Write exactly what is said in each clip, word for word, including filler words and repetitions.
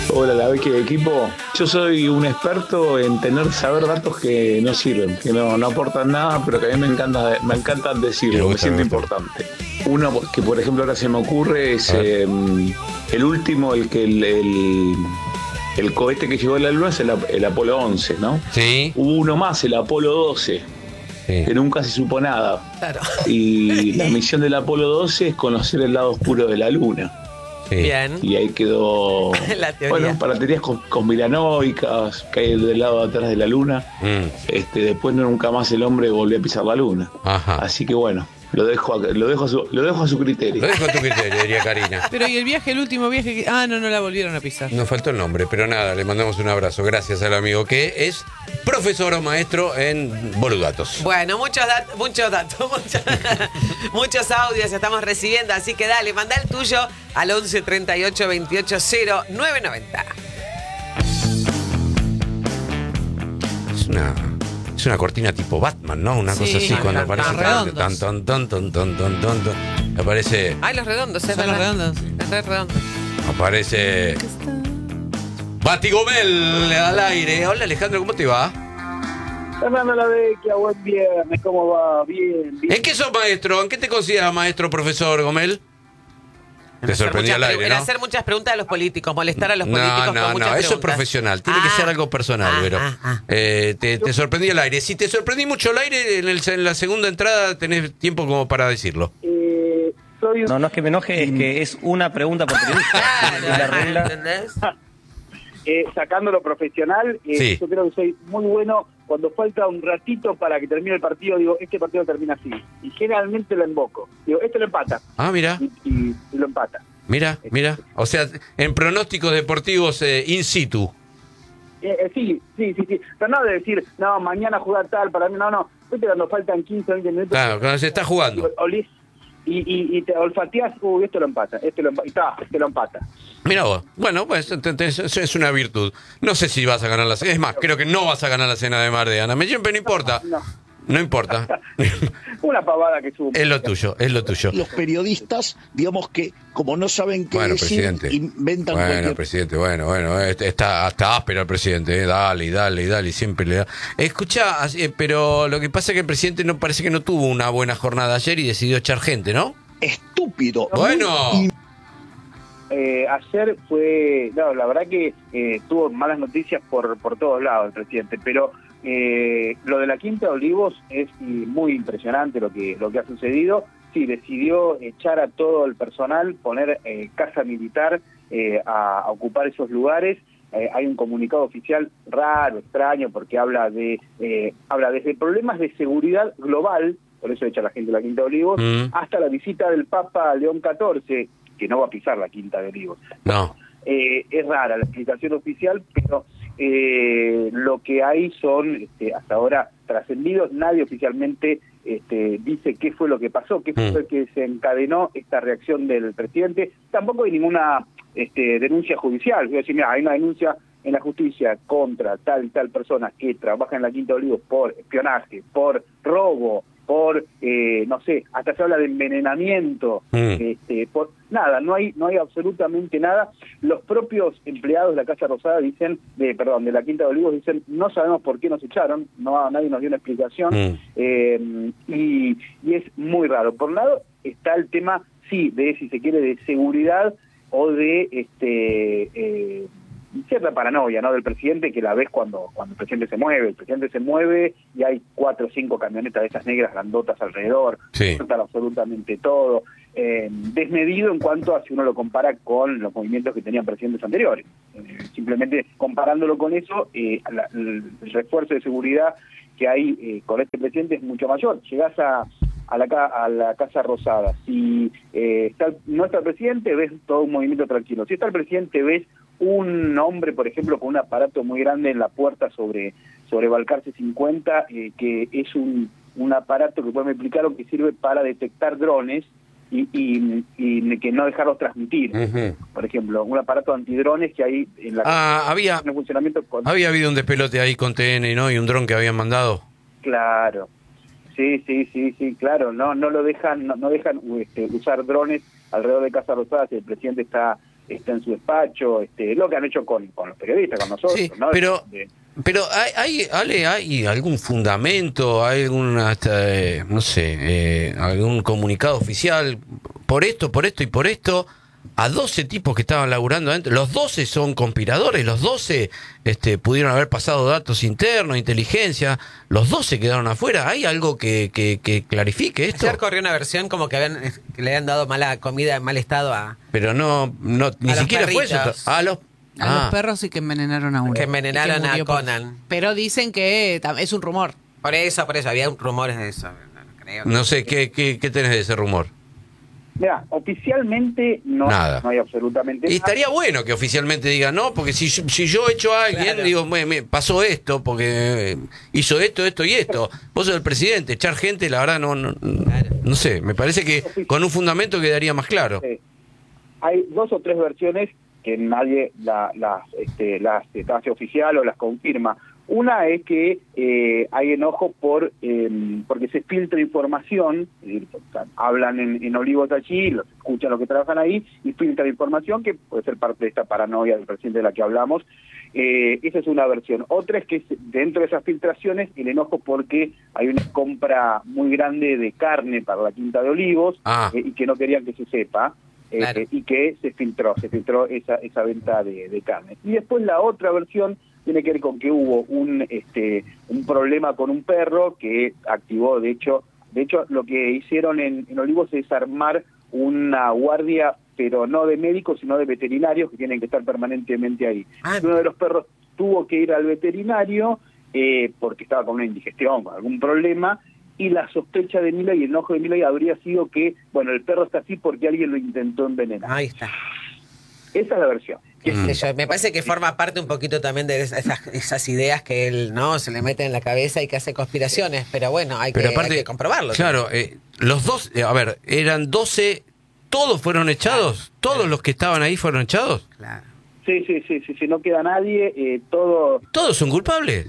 Hola, la Becky de equipo. Yo soy un experto en tener saber datos que no sirven, que no, no aportan nada, pero que a mí me encanta, me encantan decirlo, me, me siento me importante. Uno que por ejemplo ahora se me ocurre es eh, el último, el que el, el, el cohete que llegó a la Luna es el, el Apolo once, ¿no? Sí. Hubo uno más, el Apolo doce. Sí. Que nunca se supo nada. Claro. Y la misión del Apolo doce es conocer el lado oscuro de la Luna. Sí. Bien. Y ahí quedó. La teoría. Bueno, para teorías conspiranoicas, que hay del lado de atrás de la Luna. Mm. Este, después no, nunca más el hombre volvió a pisar la Luna. Ajá. Así que bueno, lo dejo a, lo dejo a su, lo dejo a su criterio. Lo dejo a tu criterio, diría Karina. Pero y el viaje, el último viaje que... Ah, no, no la volvieron a pisar. Nos faltó el nombre, pero nada, le mandamos un abrazo. Gracias al amigo que es profesor o maestro en Boludatos. Bueno, muchos, dat- muchos datos, muchos, muchos audios estamos recibiendo, así que dale, manda el tuyo al once treinta y ocho veintiocho cero nueve noventa. Es una... Es una cortina tipo Batman, ¿no? Una Sí, cosa así, cuando tan, aparece tan tan, tan, tan, tan, tan, tan, tan, tan, aparece. Ay, los redondos, es Son los redondos. Es re redondo. Aparece Batigomel al aire. Hola Alejandro, ¿cómo te va? Fernando La Vecchia, buen viernes, ¿cómo va? Bien, bien. ¿En qué sos maestro? ¿En qué te consideras maestro, profesor Gomel? Te sorprendí al aire, En ¿no? hacer muchas preguntas a los políticos, molestar a los No, políticos con no, muchas no, preguntas. eso es profesional. Tiene ah, que ser algo personal, ah, pero ah, ah. Eh, te, te sorprendí al aire. Si te sorprendí mucho al aire, en, el, en la segunda entrada tenés tiempo como para decirlo. Eh, soy un... No, no es que me enoje, es que es una pregunta por periodista. Claro, Es la regla. ¿entendés? eh, sacando lo profesional, eh, Sí. yo creo que soy muy bueno cuando falta un ratito para que termine el partido. Digo, este partido termina así. Y generalmente lo invoco. Digo, este lo empata. Ah, mira. Y, y, y lo empata. Mira, mira. O sea, en pronósticos deportivos eh, in situ. Eh, eh, sí, sí, sí, sí. Pero no de decir, no, mañana jugar tal, para mí, no, no. Viste cuando faltan quince, veinte minutos. Claro, cuando se está jugando. Olís, y, y, y te olfateás, uy, esto lo empata, este lo empata, y está, este lo empata. Mira vos. Bueno, pues entonces eso es una virtud. No sé si vas a ganar la cena. Es más, creo que no vas a ganar la cena de Mar de Ana. Me siempre no importa. No. No importa. Una pavada que subo. Es lo tuyo, es lo tuyo. Los periodistas, digamos que como no saben qué Bueno, decir, presidente. inventan Bueno, cualquier... presidente, bueno, bueno, este- está hasta áspero el presidente, eh, dale, y dale, y dale, y siempre le da. Escucha, pero lo que pasa es que el presidente no parece que no tuvo una buena jornada ayer y decidió echar gente, ¿no? Estúpido. Bueno. Eh, ayer fue, no, la verdad que eh, tuvo malas noticias por por todos lados el presidente, pero eh, lo de la Quinta de Olivos es y muy impresionante lo que lo que ha sucedido. Sí, decidió echar a todo el personal, poner eh, casa militar eh, a, a ocupar esos lugares. Eh, hay un comunicado oficial raro, extraño, porque habla de eh, habla desde problemas de seguridad global, por eso echa a la gente de la Quinta de Olivos, Mm. hasta la visita del Papa León catorce, que no va a pisar la Quinta de Olivos. No. Eh, es rara la explicación oficial, pero eh, lo que hay son, este, hasta ahora, trascendidos. Nadie oficialmente este, dice qué fue lo que pasó, qué fue Mm. lo que desencadenó esta reacción del presidente. Tampoco hay ninguna este, denuncia judicial. Voy a decir, mira, hay una denuncia en la justicia contra tal y tal persona que trabaja en la Quinta de Olivos por espionaje, por robo, por, eh, no sé, hasta se habla de envenenamiento, Mm. este, por nada, no hay no hay absolutamente nada. Los propios empleados de la Casa Rosada dicen, de perdón, de la Quinta de Olivos dicen, no sabemos por qué nos echaron, no nadie nos dio una explicación, Mm. eh, y, y es muy raro. Por un lado está el tema, sí, de, si se quiere, de seguridad o de este eh, cierta paranoia, ¿no?, del presidente, que la ves cuando cuando el presidente se mueve. El presidente se mueve y hay cuatro o cinco camionetas de esas negras grandotas alrededor, Sí. cortan absolutamente todo, eh, desmedido en cuanto a si uno lo compara con los movimientos que tenían presidentes anteriores. Eh, simplemente comparándolo con eso, eh, la- el refuerzo de seguridad que hay eh, con este presidente es mucho mayor. Llegás a a la, ca- a la Casa Rosada, si eh, está, no está el presidente, ves todo un movimiento tranquilo. Si está el presidente, ves un hombre, por ejemplo, con un aparato muy grande en la puerta sobre sobre Balcarce cincuenta, eh, que es un, un aparato que, me explicaron, que sirve para detectar drones y, y, y que no dejarlos transmitir. Ujú. Por ejemplo, un aparato antidrones que hay en la Ah, había, en funcionamiento con... había habido un despelote ahí con T N, ¿no? Y un dron que habían mandado. Claro, sí, sí, sí, sí, claro, no no lo dejan, no, no dejan este, usar drones alrededor de Casa Rosada si el presidente está esté en su despacho, este, lo que han hecho con, con los periodistas, con nosotros, Sí, ¿no? pero, De- pero hay, hay, Ale, ¿hay algún fundamento, hay algún, hasta, eh, no sé, eh, algún comunicado oficial por esto, por esto y por esto? A doce tipos que estaban laburando adentro, los doce son conspiradores, los doce este, pudieron haber pasado datos internos, inteligencia, los doce quedaron afuera. ¿Hay algo que, que, que clarifique esto? Ayer corrió una versión como que, habían, que le habían dado mala comida en mal estado a... Pero no, no ni A los siquiera fue eso. perritos. A los, A ah, los perros sí que envenenaron a uno. Que envenenaron Y que murió a por- Conan. Pero dicen que tam- es un rumor. Por eso, por eso, había rumores de eso. No, no creo. no sé, ¿qué, qué, ¿qué tenés de ese rumor? Mira, oficialmente no, Nada. no hay absolutamente Y nada. estaría bueno que oficialmente diga no, porque si yo, si yo echo a alguien, Claro. digo, me, me pasó esto, porque eh, hizo esto, esto y esto. Vos sos el presidente, echar gente, la verdad, no, no, no sé, me parece que con un fundamento quedaría más claro. Sí. Hay dos o tres versiones que nadie la- las este, las este, hace oficial o las confirma. Una es que eh, hay enojo por eh, porque se filtra información, es decir, hablan en, en Olivos allí, los escuchan los que trabajan ahí y filtran información que puede ser parte de esta paranoia del presidente de la que hablamos. Eh, esa es una versión. Otra es que es- dentro de esas filtraciones el enojo porque hay una compra muy grande de carne para la Quinta de Olivos Ah. eh, y que no querían que se sepa. Eh, Claro. y que se filtró, se filtró esa, esa venta de, de carne. Y después la otra versión tiene que ver con que hubo un este un problema con un perro que activó, de hecho, de hecho lo que hicieron en, en Olivos es armar una guardia, pero no de médicos, sino de veterinarios que tienen que estar permanentemente ahí. Ah, Uno de los perros tuvo que ir al veterinario eh, porque estaba con una indigestión, con algún problema, y la sospecha de Milei y el enojo de Milei habría sido que, bueno, el perro está así porque alguien lo intentó envenenar. Ahí está. Esa es la versión. Qué Mm. sé yo, me parece que forma parte un poquito también de esas, esas ideas que él no se le mete en la cabeza y que hace conspiraciones, pero bueno, hay, Pero que, aparte, hay que comprobarlo. Claro, eh, los dos, eh, a ver, eran doce, ¿todos fueron echados? ¿Todos los que estaban ahí fueron echados? Claro. Sí, sí, sí, sí, sí, no queda nadie, eh, todo... ¿Todos son culpables?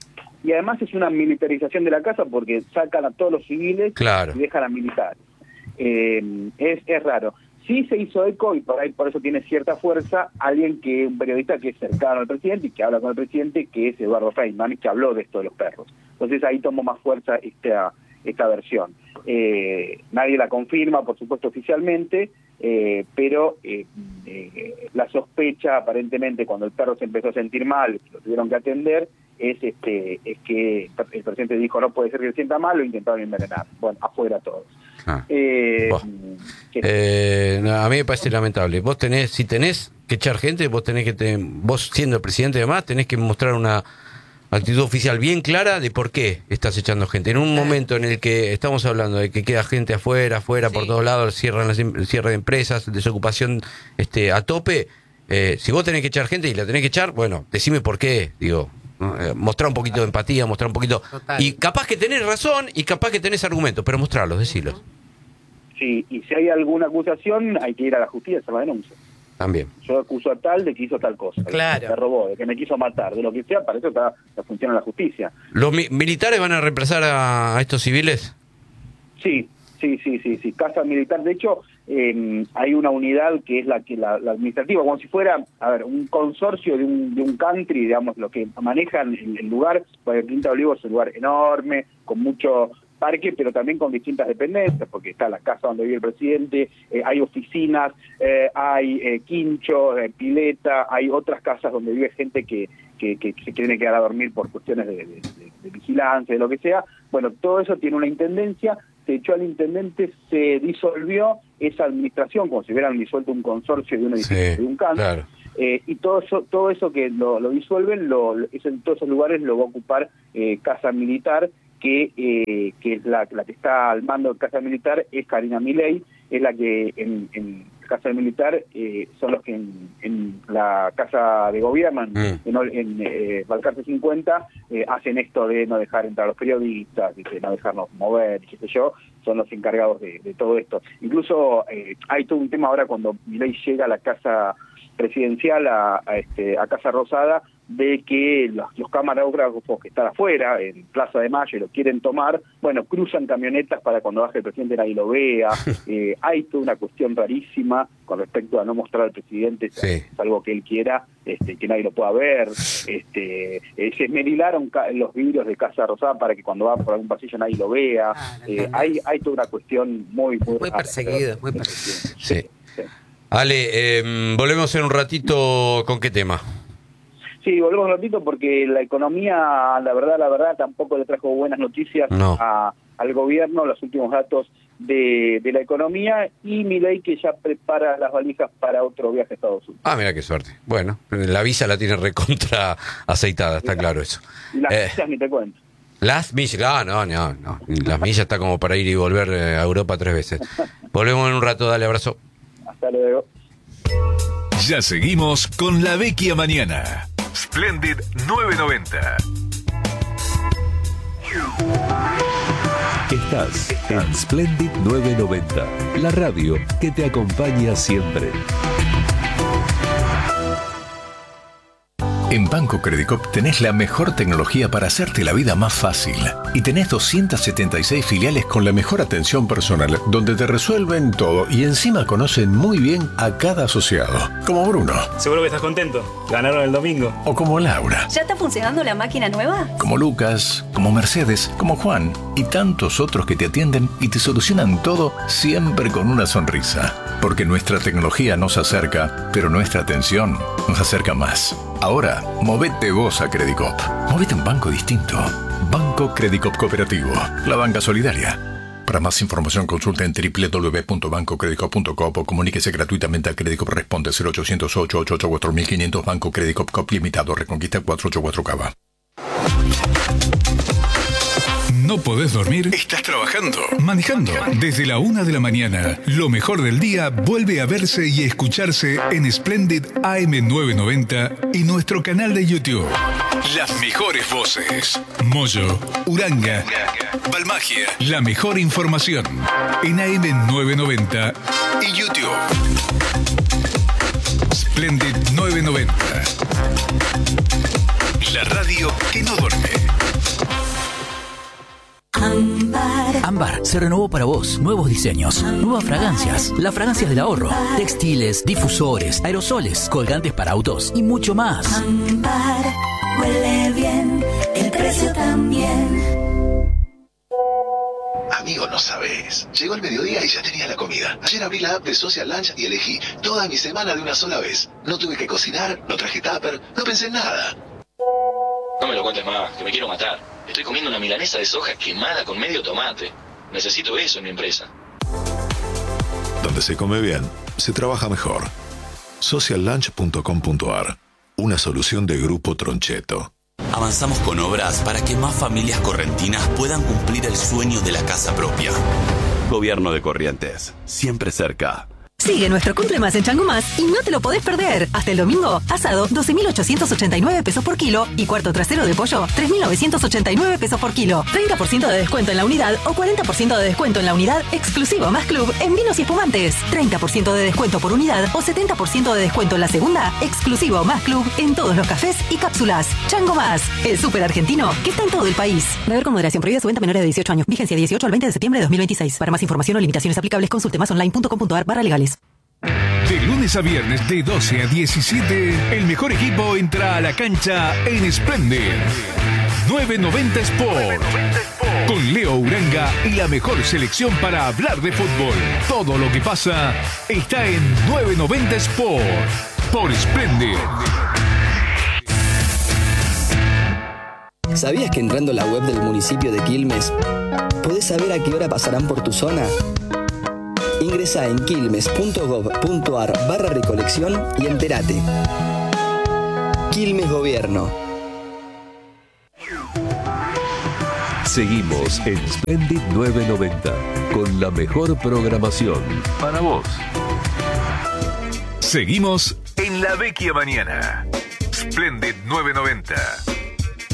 Y además es una militarización de la casa porque sacan a todos los civiles Claro. y dejan a militares. Eh, es, es raro. Sí se hizo eco, y por ahí por eso tiene cierta fuerza, alguien que, un periodista que es cercano al presidente y que habla con el presidente, que es Eduardo Feynman, que habló de esto de los perros. Entonces ahí tomó más fuerza esta, esta versión. Eh, nadie la confirma, por supuesto, oficialmente, eh, pero eh, eh, la sospecha, aparentemente, cuando el perro se empezó a sentir mal, lo tuvieron que atender, es este es que el presidente dijo no puede ser que se sienta mal, lo intentaron envenenar. Bueno, afuera todos. Ah. Eh, Buah. ¿qué? Eh, no, a mí me parece lamentable. Vos tenés, si tenés que echar gente, vos tenés que, te- vos siendo el presidente además, tenés que mostrar una actitud oficial bien clara de por qué estás echando gente. En un momento en el que estamos hablando de que queda gente afuera, afuera, por Sí. todos lados, cierran las, em- cierre de empresas, desocupación este, a tope, eh, si vos tenés que echar gente y la tenés que echar, bueno, decime por qué, digo. ¿no? Eh, mostrar un poquito de empatía, mostrar un poquito... Total. Y capaz que tenés razón y capaz que tenés argumentos, pero mostrarlos, decilos. Sí, y si hay alguna acusación, hay que ir a la justicia a hacer la denuncia. También. Yo acuso a tal de que hizo tal cosa, Claro. de que me robó, de que me quiso matar, de lo que sea, para eso está la función de la justicia. ¿Los mi- militares van a reemplazar a, a estos civiles? Sí, sí, sí, sí, sí. Casa militar. De hecho, eh, hay una unidad que es la que la, la administrativa, como si fuera, a ver, un consorcio de un, de un country, digamos, lo que manejan el, el lugar. Porque Quinta de Olivos es un lugar enorme, con mucho parque, pero también con distintas dependencias, porque está la casa donde vive el presidente, eh, hay oficinas, eh, hay eh, quinchos, eh, pileta, hay otras casas donde vive gente que, que, que se tiene que quedar a dormir por cuestiones de, de, de, de vigilancia, de lo que sea. Bueno, todo eso tiene una intendencia, se echó al intendente, se disolvió esa administración, como si hubieran disuelto un consorcio de un edificio, Sí, de un country. claro. Eh, y todo eso todo eso que lo, lo disuelven, lo, lo- eso, en todos esos lugares lo va a ocupar eh, Casa Militar, que eh, que es la, la que está al mando de Casa Militar, es Karina Milei, es la que en, en Casa Militar eh, son los que en, en la Casa de Gobierno, en, Mm. en, en, eh, Balcarce cincuenta, eh, hacen esto de no dejar entrar a los periodistas, de no dejarnos mover, qué sé yo, son los encargados de, de todo esto. Incluso eh, hay todo un tema ahora cuando Milei llega a la Casa presidencial a, a, este, a Casa Rosada de que los, los camarógrafos que están afuera, en Plaza de Mayo, y lo quieren tomar, bueno, cruzan camionetas para cuando baje el presidente nadie lo vea. Eh, hay toda una cuestión rarísima con respecto a no mostrar al presidente, Sí. salvo que él quiera, este, que nadie lo pueda ver. Este, eh, se esmerilaron ca- los vidrios de Casa Rosada para que cuando va por algún pasillo nadie lo vea. Ah, no Eh, entendés. hay, hay toda una cuestión muy, muy, Muy rara, perseguido, pero- muy perseguido. Sí. Sí. Ale, eh, volvemos en un ratito. ¿Con qué tema? Sí, volvemos un ratito porque la economía, la verdad, la verdad, tampoco le trajo buenas noticias No. a, al gobierno, los últimos datos de, de la economía, y Milei que ya prepara las valijas para otro viaje a Estados Unidos. Ah, mira qué suerte. Bueno, la visa la tiene recontra aceitada, está claro eso. Y las Eh, millas ni te cuento. Las millas, ah, no, no, no. Las millas está como para ir y volver eh, a Europa tres veces. Volvemos en un rato, dale, abrazo. Hasta luego. Ya seguimos con La Vecchia Mañana. Splendid nueve noventa. Estás en Splendid nueve noventa, la radio que te acompaña siempre. En Banco Credicop tenés la mejor tecnología para hacerte la vida más fácil. Y tenés doscientas setenta y seis filiales con la mejor atención personal, donde te resuelven todo y encima conocen muy bien a cada asociado. Como Bruno. Seguro que estás contento. Ganaron el domingo. O como Laura. ¿Ya está funcionando la máquina nueva? Como Lucas, como Mercedes, como Juan y tantos otros que te atienden y te solucionan todo siempre con una sonrisa. Porque nuestra tecnología nos acerca, pero nuestra atención nos acerca más. Ahora, movete vos a Credicop. Movete a un banco distinto. Banco Credicop Cooperativo. La banca solidaria. Para más información consulta en doble u doble u doble u punto banco credicop punto com o comuníquese gratuitamente a Credicop Responde cero ochocientos ocho ocho ocho cuatro mil quinientos Banco Credicop Cop Limitado Reconquista cuatrocientos ochenta y cuatro Cava. ¿No podés dormir? ¿Estás trabajando? ¿Manejando? Desde la una de la mañana, lo mejor del día vuelve a verse y escucharse en Splendid A M novecientos noventa y nuestro canal de YouTube. Las mejores voces. Moyo, Uranga, Balmagia. La mejor información en A M novecientos noventa y YouTube. Splendid novecientos noventa. La radio que no duerme. Ámbar. Ámbar se renovó para vos. Nuevos diseños, nuevas fragancias, las fragancias del ahorro, textiles, difusores, aerosoles, colgantes para autos y mucho más. Ámbar huele bien, el precio también. Amigo, no sabes. Llegó el mediodía y ya tenía la comida. Ayer abrí la app de Social Lunch y elegí toda mi semana de una sola vez. No tuve que cocinar, no traje tupper, no pensé en nada. No me lo cuentes más, que me quiero matar. Estoy comiendo una milanesa de soja quemada con medio tomate. Necesito eso en mi empresa. Donde se come bien, se trabaja mejor. social lunch punto com punto a r. Una solución de Grupo Troncheto. Avanzamos con obras para que más familias correntinas puedan cumplir el sueño de la casa propia. Gobierno de Corrientes, siempre cerca. Sigue nuestro Cumple Más en Chango Más y no te lo podés perder. Hasta el domingo, asado doce mil ochocientos ochenta y nueve pesos por kilo y cuarto trasero de pollo tres mil novecientos ochenta y nueve pesos por kilo. treinta por ciento de descuento en la unidad o cuarenta por ciento de descuento en la unidad exclusivo Más Club en vinos y espumantes. treinta por ciento de descuento por unidad o setenta por ciento de descuento en la segunda exclusivo Más Club en todos los cafés y cápsulas. Chango Más, el súper argentino que está en todo el país. Beber con moderación, prohibida su venta a menores de dieciocho años. Vigencia dieciocho al veinte de septiembre de dos mil veintiséis. Para más información o limitaciones aplicables consulte más online punto com punto a r barra legales. De lunes a viernes de doce a diecisiete, el mejor equipo entra a la cancha en Splendid novecientos noventa Sport. Con Leo Uranga y la mejor selección para hablar de fútbol. Todo lo que pasa está en novecientos noventa Sport. Por Splendid. ¿Sabías que entrando a la web del municipio de Quilmes podés saber a qué hora pasarán por tu zona? Ingresa en quilmes punto gob punto a r barra recolección y entérate. Quilmes Gobierno. Seguimos en Splendid novecientos noventa con la mejor programación para vos. Seguimos en La Vecchia Mañana. Splendid novecientos noventa.